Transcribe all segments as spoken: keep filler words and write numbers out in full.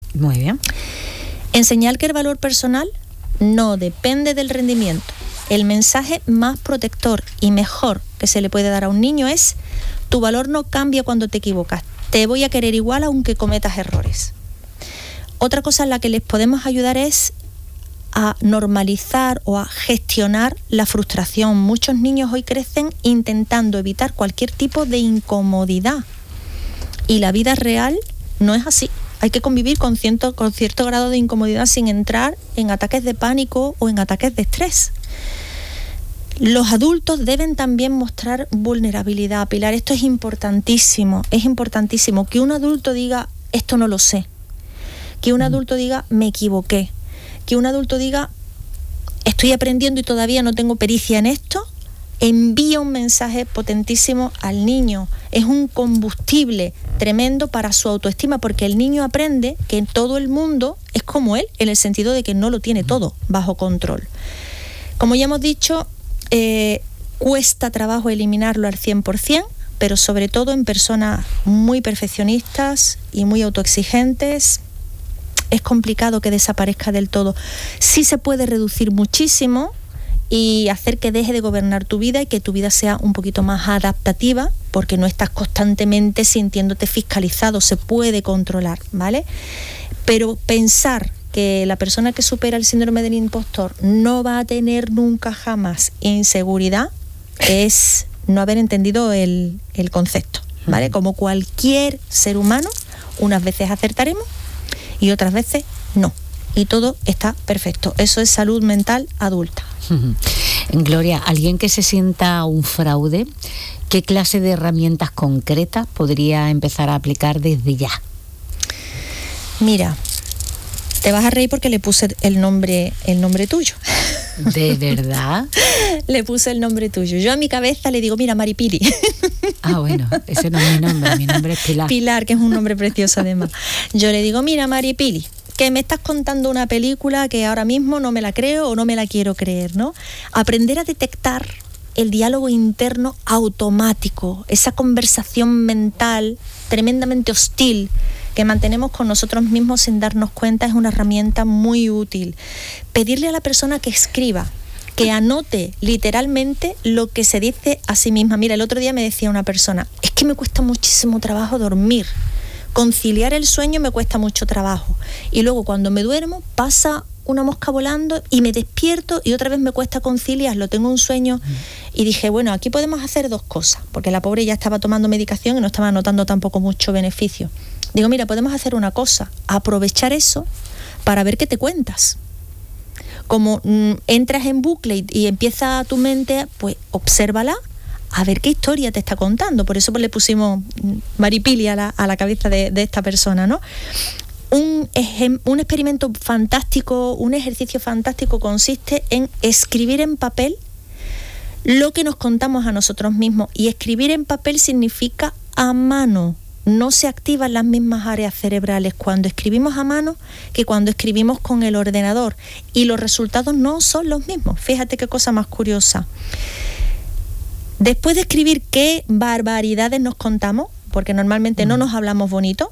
Muy bien. Enseñar que el valor personal no depende del rendimiento. El mensaje más protector y mejor que se le puede dar a un niño es: tu valor no cambia cuando te equivocas, te voy a querer igual aunque cometas errores. Otra cosa en la que les podemos ayudar es a normalizar o a gestionar la frustración. Muchos niños hoy crecen intentando evitar cualquier tipo de incomodidad y la vida real no es así. Hay que convivir con cierto, con cierto grado de incomodidad sin entrar en ataques de pánico o en ataques de estrés. Los adultos deben también mostrar vulnerabilidad. Pilar, esto es importantísimo, es importantísimo que un adulto diga: esto no lo sé. Que un adulto diga: me equivoqué. Que un adulto diga: estoy aprendiendo y todavía no tengo pericia en esto. Envía un mensaje potentísimo al niño. Es un combustible tremendo para su autoestima, porque el niño aprende que todo el mundo es como él, en el sentido de que no lo tiene todo bajo control. Como ya hemos dicho, eh, cuesta trabajo eliminarlo al cien por ciento, pero sobre todo en personas muy perfeccionistas y muy autoexigentes, es complicado que desaparezca del todo. Sí se puede reducir muchísimo y hacer que deje de gobernar tu vida y que tu vida sea un poquito más adaptativa, porque no estás constantemente sintiéndote fiscalizado, se puede controlar, ¿vale? Pero pensar que la persona que supera el síndrome del impostor no va a tener nunca jamás inseguridad es no haber entendido el, el concepto, ¿vale? Como cualquier ser humano, unas veces acertaremos y otras veces no. Y todo está perfecto. Eso es salud mental adulta. Gloria, alguien que se sienta un fraude, ¿qué clase de herramientas concretas podría empezar a aplicar desde ya? Mira, te vas a reír porque le puse el nombre, el nombre tuyo. ¿De verdad? Le puse el nombre tuyo. Yo a mi cabeza le digo: mira, Maripili. Ah, bueno, ese no es mi nombre, mi nombre es Pilar. Pilar, que es un nombre precioso además. Yo le digo: mira, Maripili, que me estás contando una película que ahora mismo no me la creo o no me la quiero creer, ¿no? Aprender a detectar el diálogo interno automático, esa conversación mental tremendamente hostil que mantenemos con nosotros mismos sin darnos cuenta, es una herramienta muy útil. Pedirle a la persona que escriba, que anote literalmente lo que se dice a sí misma. Mira, el otro día me decía una persona: es que me cuesta muchísimo trabajo dormir. Conciliar el sueño me cuesta mucho trabajo. Y luego cuando me duermo pasa una mosca volando y me despierto y otra vez me cuesta conciliarlo. Tengo un sueño. Y dije, bueno, aquí podemos hacer dos cosas, porque la pobre ya estaba tomando medicación y no estaba notando tampoco mucho beneficio. Digo, mira, podemos hacer una cosa, aprovechar eso para ver qué te cuentas. Como mm, entras en bucle y, y empieza tu mente, pues obsérvala, a ver qué historia te está contando. Por eso pues, le pusimos Maripili a la, a la cabeza de, de esta persona, ¿no? Un, ejem, un experimento fantástico, un ejercicio fantástico consiste en escribir en papel lo que nos contamos a nosotros mismos. Y escribir en papel significa a mano. No se activan las mismas áreas cerebrales cuando escribimos a mano que cuando escribimos con el ordenador. Y los resultados no son los mismos. Fíjate qué cosa más curiosa. Después de escribir qué barbaridades nos contamos, porque normalmente no nos hablamos bonito,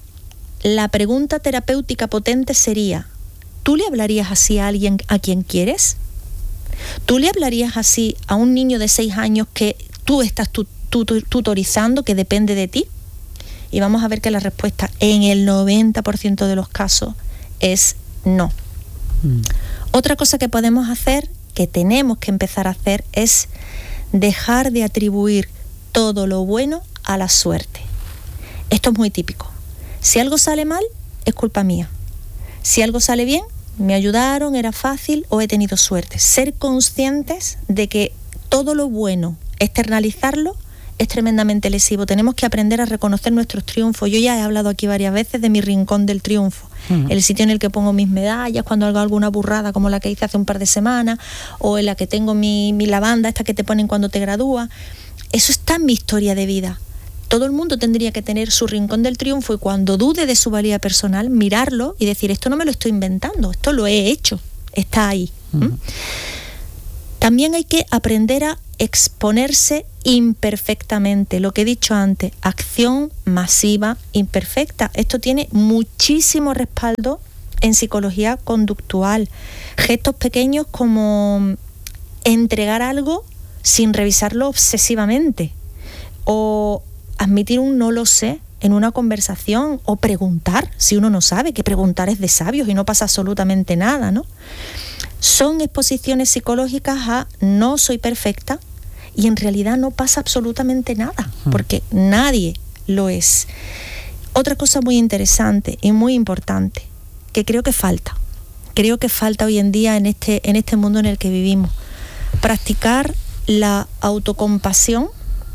la pregunta terapéutica potente sería: ¿tú le hablarías así a alguien a quien quieres? ¿Tú le hablarías así a un niño de seis años que tú estás tu, tu, tu, tutorizando, que depende de ti? Y vamos a ver que la respuesta en el noventa por ciento de los casos es no. Mm. Otra cosa que podemos hacer, que tenemos que empezar a hacer, es dejar de atribuir todo lo bueno a la suerte. Esto es muy típico. Si algo sale mal, es culpa mía. Si algo sale bien, me ayudaron, era fácil o he tenido suerte. Ser conscientes de que todo lo bueno, externalizarlo, es tremendamente lesivo. Tenemos que aprender a reconocer nuestros triunfos. Yo ya he hablado aquí varias veces de mi rincón del triunfo. Uh-huh. El sitio en el que pongo mis medallas cuando hago alguna burrada como la que hice hace un par de semanas, o en la que tengo mi, mi lavanda, esta que te ponen cuando te gradúas. Eso está en mi historia de vida. Todo el mundo tendría que tener su rincón del triunfo y cuando dude de su valía personal, mirarlo y decir, esto no me lo estoy inventando, esto lo he hecho, está ahí. Uh-huh. ¿Mm? También hay que aprender a exponerse imperfectamente. Lo que he dicho antes, acción masiva imperfecta. Esto tiene muchísimo respaldo en psicología conductual. Gestos pequeños como entregar algo sin revisarlo obsesivamente, o admitir un no lo sé en una conversación, o preguntar si uno no sabe, que preguntar es de sabios y no pasa absolutamente nada, ¿no? Son exposiciones psicológicas a no soy perfecta y en realidad no pasa absolutamente nada, porque nadie lo es. Otra cosa muy interesante y muy importante, que creo que falta, creo que falta hoy en día en este, en este mundo en el que vivimos, practicar la autocompasión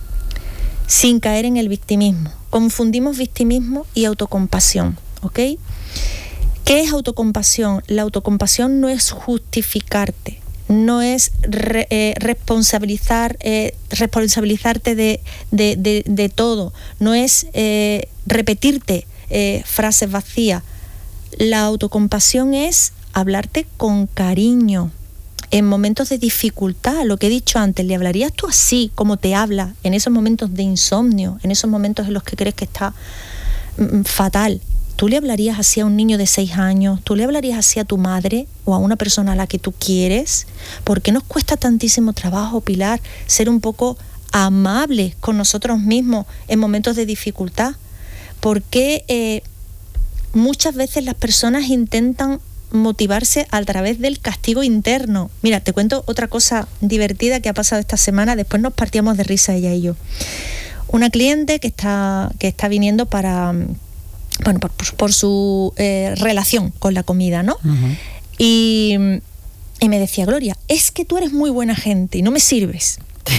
sin caer en el victimismo. Confundimos victimismo y autocompasión, ¿ok? ¿Qué es autocompasión? La autocompasión no es justificarte, no es re, eh, responsabilizar, eh, responsabilizarte de, de, de, de todo, no es eh, repetirte eh, frases vacías. La autocompasión es hablarte con cariño. En momentos de dificultad, lo que he dicho antes, ¿le hablarías tú así como te habla en esos momentos de insomnio, en esos momentos en los que crees que está mm, fatal? ¿Tú le hablarías así a un niño de seis años? ¿Tú le hablarías así a tu madre o a una persona a la que tú quieres? ¿Por qué nos cuesta tantísimo trabajo, Pilar, ser un poco amables con nosotros mismos en momentos de dificultad? ¿Por qué eh, muchas veces las personas intentan motivarse a través del castigo interno? Mira, te cuento otra cosa divertida que ha pasado esta semana, después nos partíamos de risa ella y yo. Una cliente que está, que está viniendo para, bueno, por, por su eh, relación con la comida, ¿no? Uh-huh. Y, y me decía, Gloria, es que tú eres muy buena gente y no me sirves.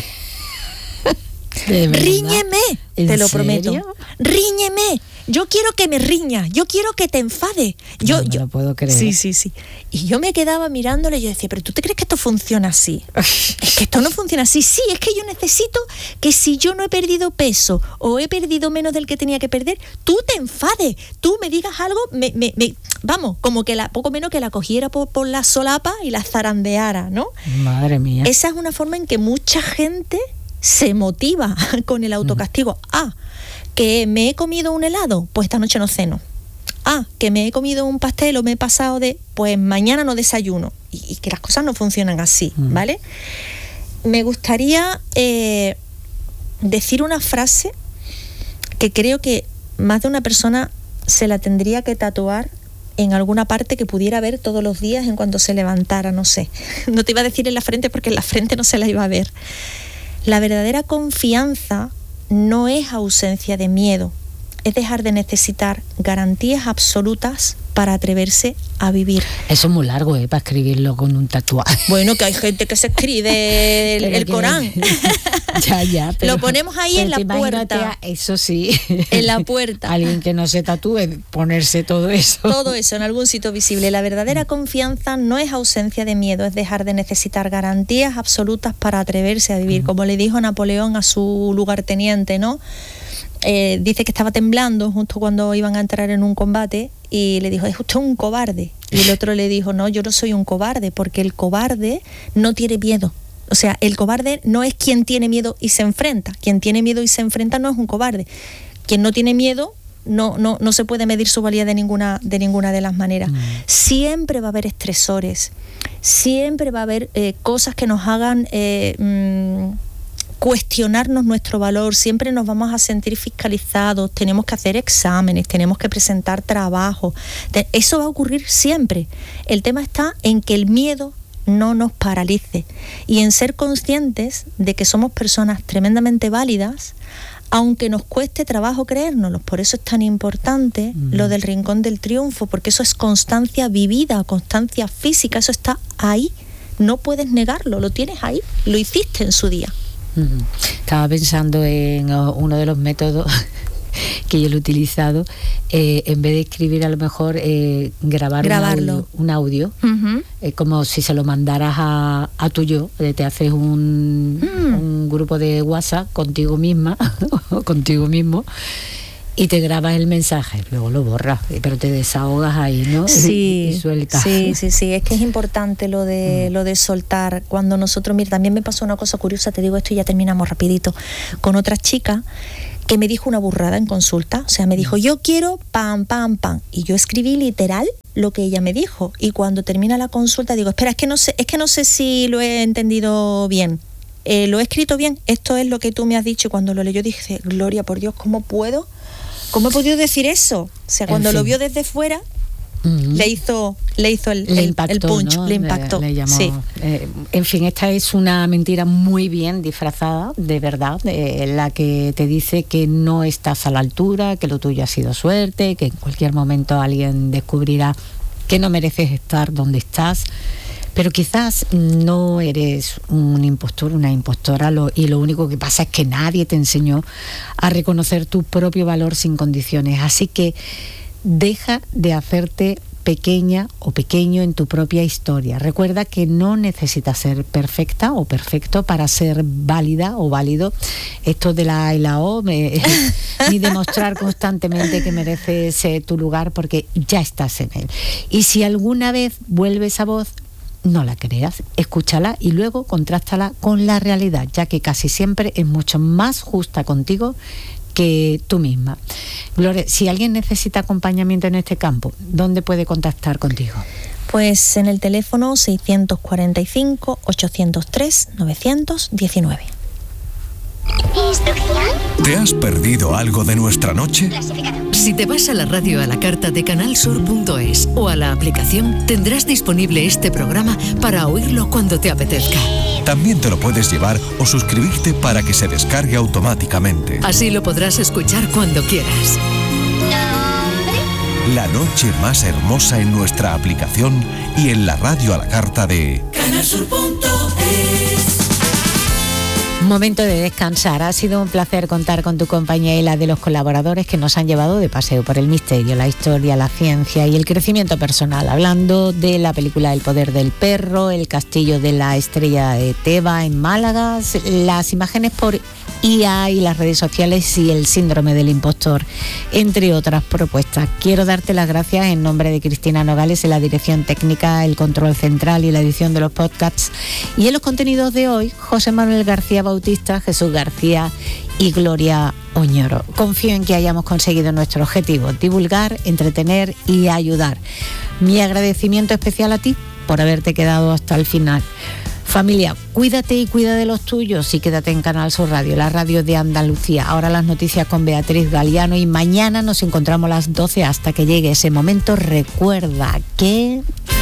Ríñeme, te lo prometo. Ríñeme. Yo quiero que me riñas, yo quiero que te enfades. Yo, no, no yo, lo puedo creer. Sí, sí, sí. Y yo me quedaba mirándole y yo decía, ¿pero tú te crees que esto funciona así? Es que esto no funciona así. Sí, es que yo necesito que si yo no he perdido peso o he perdido menos del que tenía que perder, tú te enfades, tú me digas algo, me, me, me, vamos, como que la, poco menos que la cogiera por, por la solapa y la zarandeara, ¿no? Madre mía. Esa es una forma en que mucha gente se motiva con el autocastigo. Mm. Ah, que me he comido un helado, pues esta noche no ceno. Ah, que me he comido un pastel o me he pasado de, pues mañana no desayuno. Y, y que las cosas no funcionan así, mm. ¿vale? Me gustaría eh, decir una frase que creo que más de una persona se la tendría que tatuar en alguna parte que pudiera ver todos los días en cuanto se levantara, no sé. No te iba a decir en la frente porque en la frente no se la iba a ver. La verdadera confianza no es ausencia de miedo, es dejar de necesitar garantías absolutas para atreverse a vivir. Eso es muy largo, ¿eh? Para escribirlo con un tatuaje. Bueno, que hay gente que se escribe el, el Corán. Ya, ya. Pero, lo ponemos ahí en la puerta. Eso sí. En la puerta. Alguien que no se tatúe, ponerse todo eso. Todo eso en algún sitio visible. La verdadera confianza no es ausencia de miedo, es dejar de necesitar garantías absolutas para atreverse a vivir. Mm. Como le dijo Napoleón a su lugarteniente, ¿no? Eh, dice que estaba temblando justo cuando iban a entrar en un combate y le dijo, es usted un cobarde. Y el otro le dijo, no, yo no soy un cobarde, porque el cobarde no tiene miedo. O sea, el cobarde no es quien tiene miedo y se enfrenta. Quien tiene miedo y se enfrenta no es un cobarde. Quien no tiene miedo no, no, no se puede medir su valía de ninguna, de ninguna de las maneras. Mm. Siempre va a haber estresores, siempre va a haber eh, cosas que nos hagan Eh, mmm, cuestionarnos nuestro valor, siempre nos vamos a sentir fiscalizados, tenemos que hacer exámenes, tenemos que presentar trabajo, eso va a ocurrir siempre. El tema está en que el miedo no nos paralice y en ser conscientes de que somos personas tremendamente válidas, aunque nos cueste trabajo creérnoslo. Por eso es tan importante mm. lo del Rincón del Triunfo, porque eso es constancia vivida, constancia física, eso está ahí, no puedes negarlo, lo tienes ahí, lo hiciste en su día. Estaba pensando en uno de los métodos que yo lo he utilizado, eh, en vez de escribir a lo mejor eh, grabar Grabarlo. un audio, un audio uh-huh. eh, como si se lo mandaras a, a tu yo, eh, te haces un, mm. un grupo de WhatsApp contigo misma o contigo mismo Y te grabas el mensaje, luego lo borras, pero te desahogas ahí, ¿no? Sí, y, y sueltas. Sí, sí, sí, es que es importante lo de mm. lo de soltar. Cuando nosotros, mira, también me pasó una cosa curiosa, te digo esto y ya terminamos rapidito, con otra chica que me dijo una burrada en consulta, o sea, me dijo, yo quiero pam, pam, pam, y yo escribí literal lo que ella me dijo, y cuando termina la consulta digo, espera, es que no sé, es que no sé si lo he entendido bien. Eh, lo he escrito bien, esto es lo que tú me has dicho, y cuando lo leyó dije, Gloria, por Dios, ¿cómo puedo? ¿Cómo he podido decir eso? O sea, cuando lo vio desde fuera, uh-huh. le hizo le hizo el, le el, impactó, el punch, ¿no? le impactó. Le, le llamó, sí. eh, en fin, esta es una mentira muy bien disfrazada, de verdad, eh, la que te dice que no estás a la altura, que lo tuyo ha sido suerte, que en cualquier momento alguien descubrirá que no mereces estar donde estás. Pero quizás no eres un impostor, una impostora, lo, y lo único que pasa es que nadie te enseñó a reconocer tu propio valor sin condiciones. Así que deja de hacerte pequeña o pequeño en tu propia historia. Recuerda que no necesitas ser perfecta o perfecto para ser válida o válido. Esto de la A y la O, me, ni demostrar constantemente que mereces eh, tu lugar, porque ya estás en él. Y si alguna vez vuelve esa voz, no la creas, escúchala y luego contrástala con la realidad, ya que casi siempre es mucho más justa contigo que tú misma. Gloria, si alguien necesita acompañamiento en este campo, ¿dónde puede contactar contigo? Pues en el teléfono seiscientos cuarenta y cinco, ochocientos tres, novecientos diecinueve. ¿Te has perdido algo de nuestra noche? Si te vas a la radio a la carta de canal sur punto es o a la aplicación, tendrás disponible este programa para oírlo cuando te apetezca. También te lo puedes llevar o suscribirte para que se descargue automáticamente. Así lo podrás escuchar cuando quieras. La noche más hermosa en nuestra aplicación y en la radio a la carta de canal sur punto es. Momento de descansar. Ha sido un placer contar con tu compañía y la de los colaboradores que nos han llevado de paseo por el misterio, la historia, la ciencia y el crecimiento personal, hablando de la película El poder del perro, el castillo de la estrella de Teba en Málaga, las imágenes por I A y las redes sociales y el síndrome del impostor, entre otras propuestas. Quiero darte las gracias en nombre de Cristina Nogales en la dirección técnica, el control central y la edición de los podcasts, y en los contenidos de hoy, José Manuel García Bautista, Jesús García y Gloria Oñoro. Confío en que hayamos conseguido nuestro objetivo: divulgar, entretener y ayudar. Mi agradecimiento especial a ti por haberte quedado hasta el final. Familia, cuídate y cuida de los tuyos y quédate en Canal Sur Radio, la radio de Andalucía. Ahora las noticias con Beatriz Galiano y mañana nos encontramos a las doce hasta que llegue ese momento. Recuerda que...